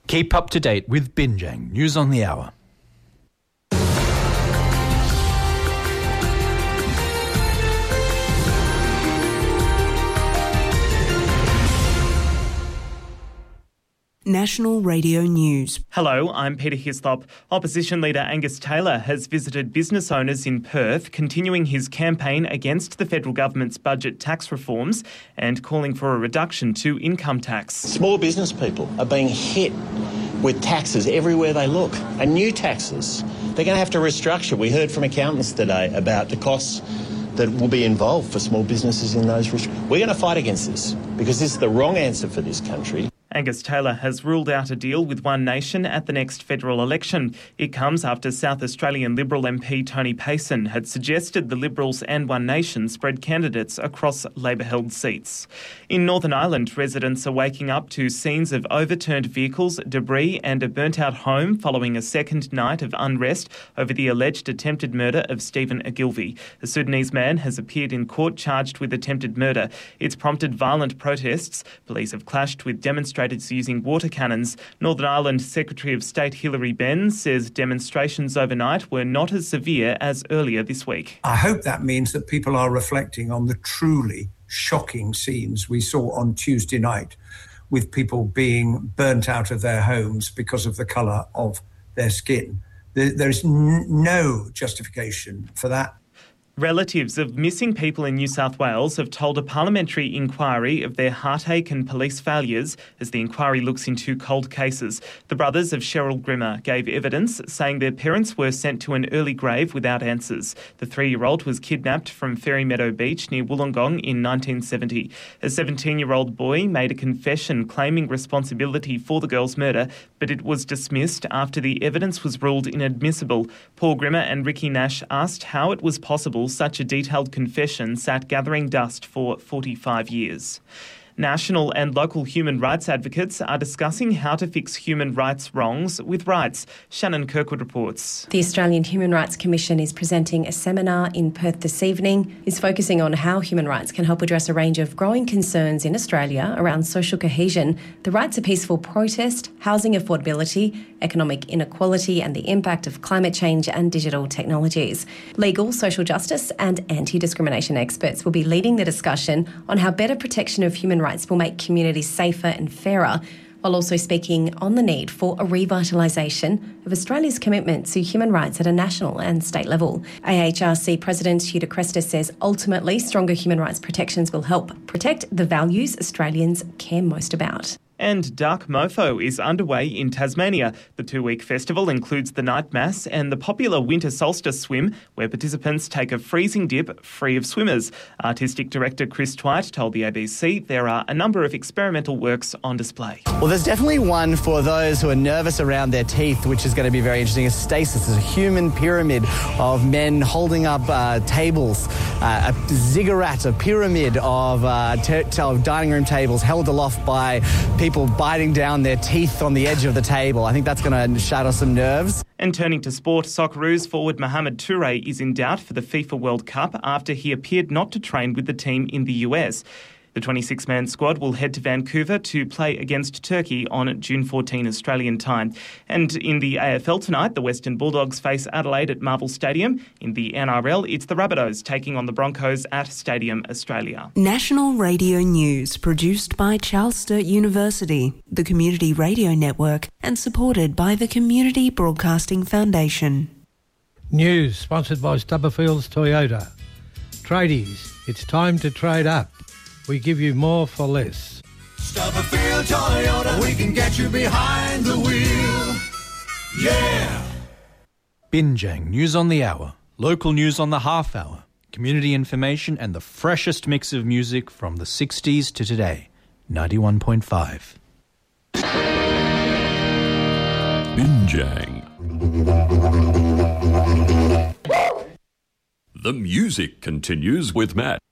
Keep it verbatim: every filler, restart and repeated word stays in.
Keep up to date with Binjang News on the Hour. National Radio News. Hello, I'm Peter Hislop. Opposition leader Angus Taylor has visited business owners in Perth, continuing his campaign against the federal government's budget tax reforms and calling for a reduction to income tax. Small business people are being hit with taxes everywhere they look, and new taxes. They're going to have to restructure. We heard from accountants today about the costs that will be involved for small businesses in those restrictions. We're going to fight against this because this is the wrong answer for this country. Angus Taylor has ruled out a deal with One Nation at the next federal election. It comes after South Australian Liberal M P Tony Payson had suggested the Liberals and One Nation spread candidates across Labor-held seats. In Northern Ireland, residents are waking up to scenes of overturned vehicles, debris and a burnt-out home following a second night of unrest over the alleged attempted murder of Stephen Ogilvie. A Sudanese man has appeared in court charged with attempted murder. It's prompted violent protests. Police have clashed with demonstrators using water cannons. Northern Ireland Secretary of State Hilary Benn says demonstrations overnight were not as severe as earlier this week. I hope that means that people are reflecting on the truly shocking scenes we saw on Tuesday night, with people being burnt out of their homes because of the colour of their skin. There is n- no justification for that. Relatives of missing people in New South Wales have told a parliamentary inquiry of their heartache and police failures as the inquiry looks into cold cases. The brothers of Cheryl Grimmer gave evidence saying their parents were sent to an early grave without answers. The three-year-old was kidnapped from Fairy Meadow Beach near Wollongong in nineteen seventy. A seventeen-year-old boy made a confession claiming responsibility for the girl's murder, but it was dismissed after the evidence was ruled inadmissible. Paul Grimmer and Ricky Nash asked how it was possible such a detailed confession sat gathering dust for forty-five years. National and local human rights advocates are discussing how to fix human rights wrongs with rights. Shannon Kirkwood reports. The Australian Human Rights Commission is presenting a seminar in Perth this evening. It's focusing on how human rights can help address a range of growing concerns in Australia around social cohesion, the right to peaceful protest, housing affordability, economic inequality and the impact of climate change and digital technologies. Legal, social justice and anti-discrimination experts will be leading the discussion on how better protection of human rights will make communities safer and fairer, while also speaking on the need for a revitalisation of Australia's commitment to human rights at a national and state level. A H R C President Hugh de Cresta says ultimately stronger human rights protections will help protect the values Australians care most about. And Dark Mofo is underway in Tasmania. The two-week festival includes the night mass and the popular winter solstice swim, where participants take a freezing dip free of swimmers. Artistic director Chris Twite told the A B C there are a number of experimental works on display. Well, there's definitely one for those who are nervous around their teeth, which is going to be very interesting. A stasis is a human pyramid of men holding up uh, tables, uh, a ziggurat, a pyramid of, uh, t- of dining room tables held aloft by people People biting down their teeth on the edge of the table. I think that's going to shatter some nerves. And turning to sport, Socceroos forward Mohamed Touré is in doubt for the FIFA World Cup after he appeared not to train with the team in the U S. The twenty-six man squad will head to Vancouver to play against Turkey on June fourteenth Australian time. And in the A F L tonight, the Western Bulldogs face Adelaide at Marvel Stadium. In the N R L, it's the Rabbitohs taking on the Broncos at Stadium Australia. National Radio News, produced by Charles Sturt University, the Community Radio Network, and supported by the Community Broadcasting Foundation. News sponsored by Stubberfields Toyota. Tradies, it's time to trade up. We give you more for less. Stubberfield Toyota, we can get you behind the wheel. Yeah! Binjang News on the Hour, local news on the half hour, community information and the freshest mix of music from the sixties to today. ninety-one point five. Binjang. The music continues with Matt.